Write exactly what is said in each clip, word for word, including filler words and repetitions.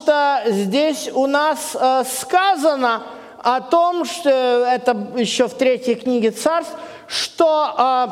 что здесь у нас э, сказано о том, что это еще в третьей книге Царств, что э,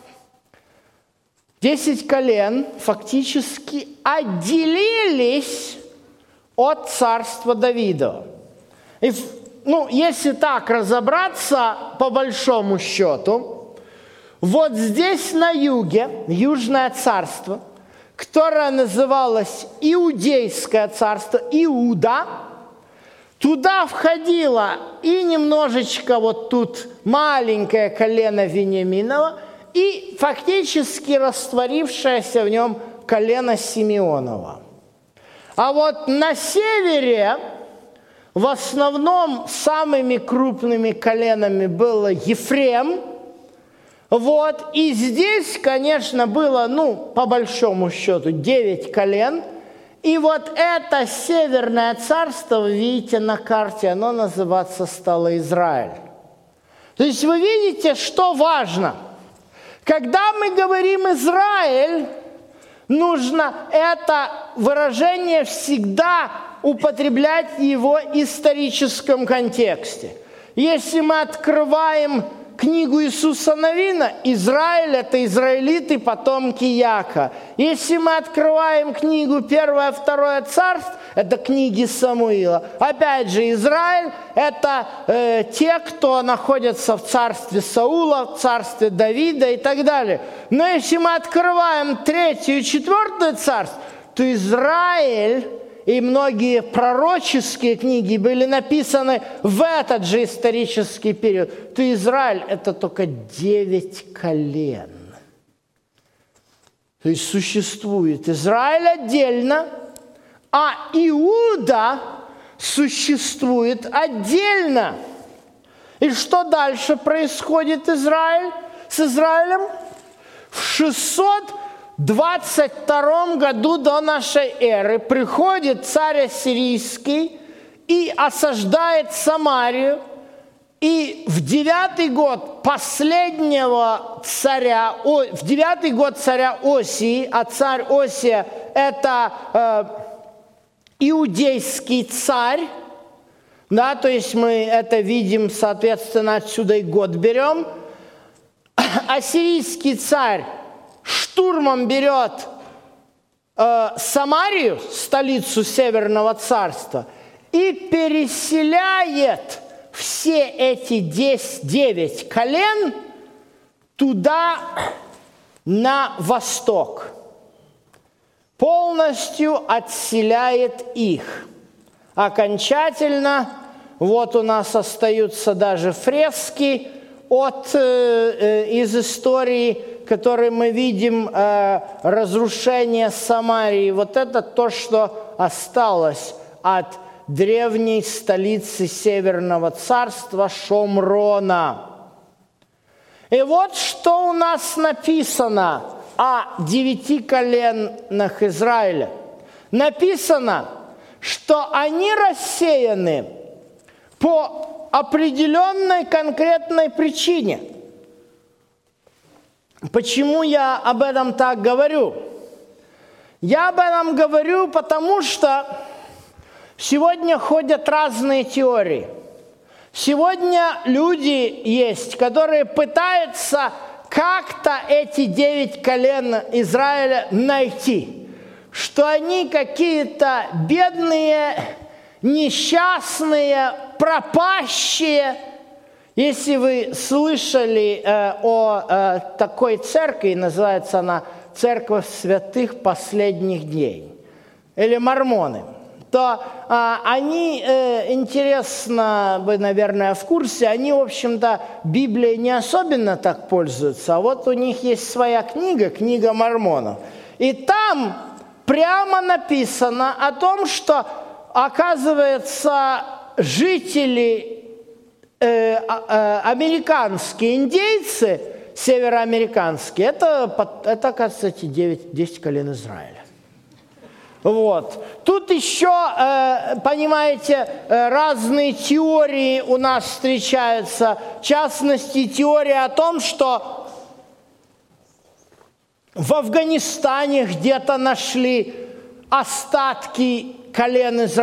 десять колен фактически отделились от царства Давидова. И, ну, если так разобраться, по большому счету, вот здесь на юге, Южное царство, которое называлось Иудейское царство, Иуда, туда входило и немножечко вот тут маленькое колено Вениаминова, и фактически растворившееся в нем колено Симеонова. А вот на севере в основном самыми крупными коленами было Ефрем. Вот, и здесь, конечно, было, ну, по большому счету, девять колен. И вот это северное царство, вы видите на карте, оно называться стало Израиль. То есть вы видите, что важно. Когда мы говорим «Израиль», нужно это выражение всегда употреблять в его историческом контексте. Если мы открываем книгу Иисуса Навина, Израиль – это израилиты, потомки Яка. Если мы открываем книгу Первое, Второе царств, это книги Самуила. Опять же, Израиль – это э, те, кто находится в царстве Саула, в царстве Давида и так далее. Но если мы открываем Третье и Четвертое царство, то Израиль и многие пророческие книги были написаны в этот же исторический период, то Израиль – это только девять колен. То есть существует Израиль отдельно, а Иуда существует отдельно. И что дальше происходит Израиль, с Израилем? В шестьсот двадцать втором году до нашей эры приходит царь Ассирийский и осаждает Самарию. И в девятый год последнего царя, в девятый год царя Осии, а царь Осия – это э, иудейский царь, да, то есть мы это видим, соответственно, отсюда и год берем. Ассирийский царь штурмом берет э, Самарию, столицу Северного царства, и переселяет все эти десять, девять колен туда, на восток. Полностью отселяет их. Окончательно, вот у нас остаются даже фрески от, э, э, из истории, которые мы видим, э, разрушение Самарии. Вот это то, что осталось от древней столицы Северного царства Шомрона. И вот что у нас написано о девяти коленах Израиля. Написано, что они рассеяны по определенной конкретной причине. Почему я об этом так говорю? Я об этом говорю, потому что сегодня ходят разные теории. Сегодня люди есть, которые пытаются как-то эти девять колен Израиля найти. Что они какие-то бедные, несчастные, пропащие. Если вы слышали э, о э, такой церкви, называется она «Церковь святых последних дней» или мормоны, то э, они, э, интересно, вы, наверное, в курсе, они, в общем-то, Библией не особенно так пользуются, а вот у них есть своя книга, книга мормонов. И там прямо написано о том, что, оказывается, жители, э, э, американские индейцы, североамериканские, это, это оказывается, эти девять, десять колен Израиля. Вот. Тут еще, э, понимаете, разные теории у нас встречаются. В частности, теория о том, что в Афганистане где-то нашли остатки колен Израиля.